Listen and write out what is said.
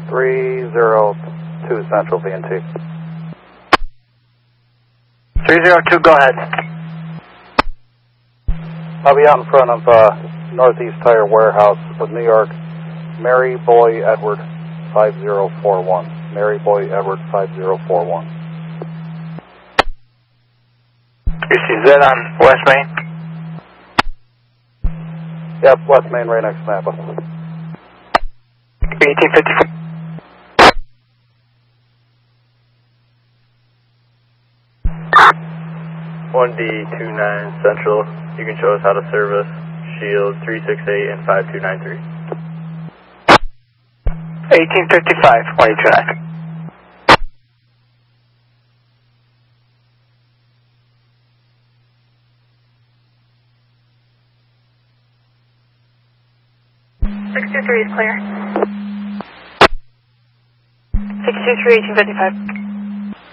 302 Central VNT. 302, go ahead. I'll be out in front of Northeast Tire Warehouse with New York, Mary Boy Edward 5041. Mary Boy Edward 5041. UCZ on West Main? Yep, West Main right next to Napa. 1854. One D29 Central, you can show us how to service Shield 368 and 5293. 1855, 129. Is clear. 623, 1855.